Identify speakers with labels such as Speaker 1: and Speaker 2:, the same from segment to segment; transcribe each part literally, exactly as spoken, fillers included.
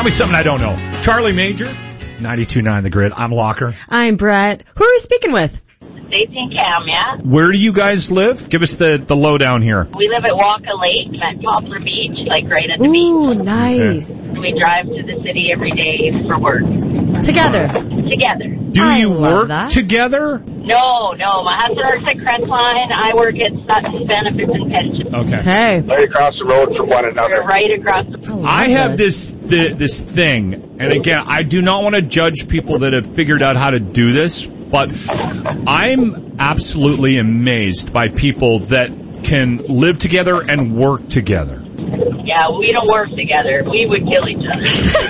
Speaker 1: Tell me something I don't know. Charlie Major, ninety-two point nine The Grid. I'm Locker.
Speaker 2: I'm Brett. Who are we speaking with?
Speaker 3: Stacy and Cam, yeah?
Speaker 1: Where do you guys live? Give us the, the lowdown here.
Speaker 3: We live at Walka Lake at Poplar Beach, like right at the
Speaker 2: Ooh,
Speaker 3: beach.
Speaker 2: nice.
Speaker 3: Okay. We drive to the city every day for work.
Speaker 2: Together?
Speaker 3: Together.
Speaker 1: Do
Speaker 2: I
Speaker 1: you
Speaker 2: love
Speaker 1: work
Speaker 2: that.
Speaker 1: together?
Speaker 3: No, no. My husband works at Crestline. I work at Sutton Benefits and Pensions.
Speaker 1: Okay.
Speaker 2: Okay.
Speaker 4: Right across the road from one another.
Speaker 3: We're right across the
Speaker 2: love
Speaker 1: I have
Speaker 2: this.
Speaker 1: this the, this thing, and again, I do not want to judge people that have figured out how to do this, but I'm absolutely amazed by people that can live together and work together.
Speaker 3: Yeah, we don't work together. We would kill each other.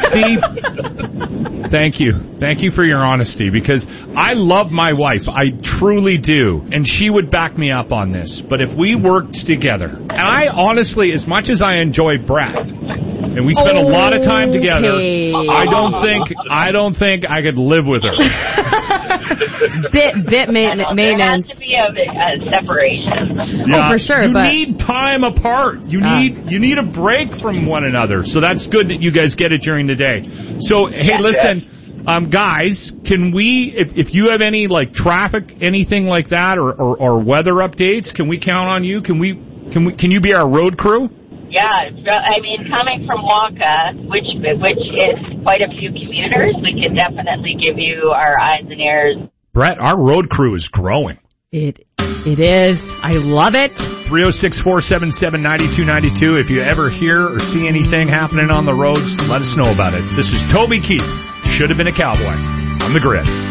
Speaker 1: See, thank you. Thank you for your honesty, because I love my wife. I truly do. And she would back me up on this. But if we worked together, and I honestly, as much as I enjoy Brad, and we spend a lot of time together,
Speaker 2: Okay.
Speaker 1: I don't think, I don't think I could live with her.
Speaker 2: bit bit ma-
Speaker 3: There
Speaker 2: maintenance.
Speaker 3: has to be a, a separation.
Speaker 1: Yeah,
Speaker 2: for sure,
Speaker 1: You
Speaker 2: but-
Speaker 1: need time apart. You
Speaker 2: Ah.
Speaker 1: need you need a break from one another. So that's good that you guys get it during the day. So hey,
Speaker 3: Yeah.
Speaker 1: listen, um, guys, can we? If if you have any like traffic, anything like that, or, or or weather updates, can we count on you? Can we? Can we? Can you be our road crew?
Speaker 3: Yeah, I mean, coming from Walka, which which is quite a few commuters, we can definitely give you our eyes and ears.
Speaker 1: Brett, our road crew is growing.
Speaker 2: It it is. I love it.
Speaker 1: three oh six, four seven seven, nine two nine two. If you ever hear or see anything happening on the roads, let us know about it. This is Toby Keith. Should have been a cowboy on The Grid.